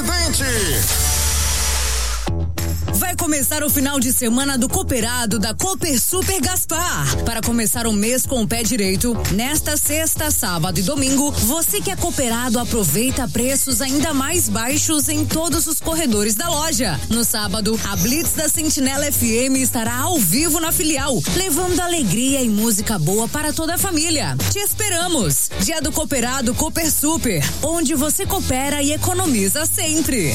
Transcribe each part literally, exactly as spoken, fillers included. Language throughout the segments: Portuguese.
vinte. Vai começar o final de semana do Cooperado da Cooper Super Gaspar. Para começar o mês com o pé direito, nesta sexta, sábado e domingo, você que é cooperado aproveita preços ainda mais baixos em todos os corredores da loja. No sábado, a Blitz da Sentinela F M estará ao vivo na filial, levando alegria e música boa para toda a família. Te esperamos! Dia do Cooperado Cooper Super, onde você coopera e economiza sempre.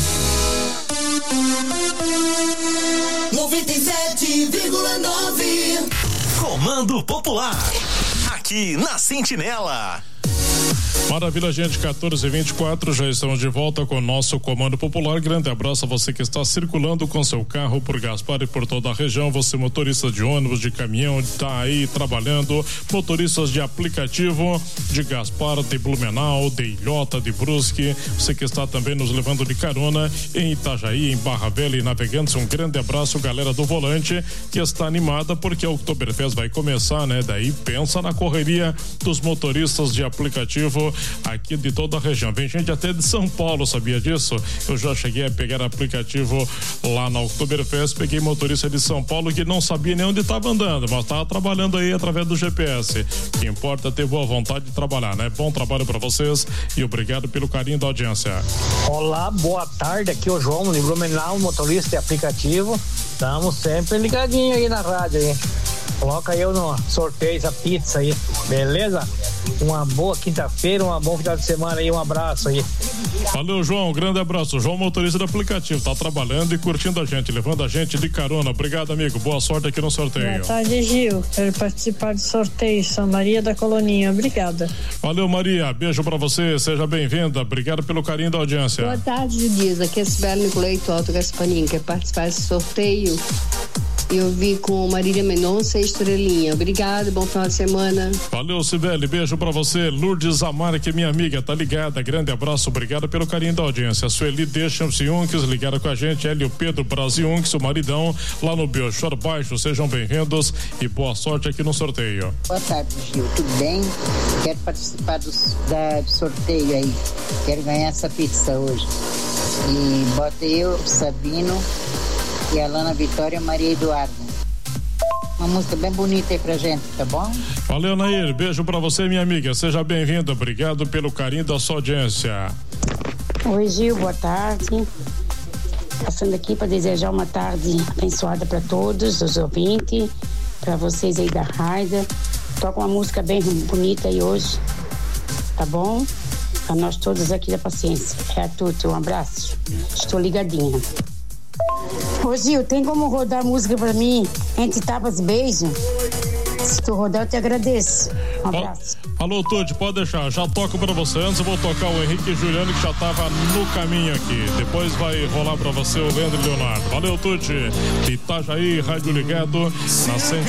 noventa e sete vírgula nove Comando Popular, aqui na Sentinela. Maravilha, gente, quatorze e vinte e quatro, já estamos de volta com o nosso Comando Popular. Grande abraço a você que está circulando com seu carro por Gaspar e por toda a região. Você motorista de ônibus, de caminhão, está aí trabalhando, motoristas de aplicativo de Gaspar, de Blumenau, de Ilhota, de Brusque, você que está também nos levando de carona em Itajaí, em Barra Velha e Navegantes. Um grande abraço, galera do volante, que está animada porque a Oktoberfest vai começar, né? Daí pensa na correria dos motoristas de aplicativo aqui de toda a região. Vem gente até de São Paulo, sabia disso? Eu já cheguei a pegar aplicativo lá na Oktoberfest, peguei motorista de São Paulo que não sabia nem onde estava andando, mas estava trabalhando aí através do G P S. O que importa é ter boa vontade de trabalhar, né? Bom trabalho para vocês e obrigado pelo carinho da audiência. Olá, boa tarde, aqui é o João de Blumenau, motorista de aplicativo. Estamos sempre ligadinhos aí na rádio aí. Coloca eu no sorteio essa pizza aí, beleza? Uma boa quinta-feira, um bom final de semana aí, um abraço aí. Valeu, João, um grande abraço. João, motorista do aplicativo, tá trabalhando e curtindo a gente, levando a gente de carona. Obrigado, amigo, boa sorte aqui no sorteio. Boa tarde, Gil, quero participar do sorteio, São Maria da Coloninha, obrigada. Valeu, Maria, beijo pra você, seja bem-vinda, obrigado pelo carinho da audiência. Boa tarde, Judiz, aqui é Sibeli Nicoleito, Alto Gasparim, quer participar desse sorteio? Eu vi com Marília Mendonça e Estrelinha. Obrigada, bom final de semana. Valeu, Sibeli, beijo pra você. Lourdes Amar, que é minha amiga, tá ligada, grande abraço, obrigado pelo carinho da audiência. Sueli Deschamps-Yunques, ligaram com a gente, Hélio Pedro Brasil-Yunques, o maridão, lá no Belchor Baixo, sejam bem-vindos e boa sorte aqui no sorteio. Boa tarde, Gil, tudo bem? Quero participar do, da, do sorteio aí, quero ganhar essa pizza hoje. E bota eu, Sabino e a Lana Vitória Maria Eduarda. Uma música bem bonita aí pra gente, tá bom? Valeu, Nair, beijo pra você, minha amiga, seja bem-vinda, obrigado pelo carinho da sua audiência. Oi, Gil, boa tarde. Passando aqui para desejar uma tarde abençoada para todos os ouvintes, para vocês aí da rádio. Toca uma música bem bonita aí hoje, tá bom? Para nós todos aqui da paciência. É tudo, um abraço. Estou ligadinha. Ô Gil, tem como rodar música pra mim entre tapas e beijo? Se tu rodar, eu te agradeço. Um abraço. Alô, Tude, pode deixar, já toco pra você. Antes eu vou tocar o Henrique Juliano, que já tava no caminho aqui. Depois vai rolar pra você o Leandro Leonardo. Valeu, Tude. Itajaí, rádio ligado na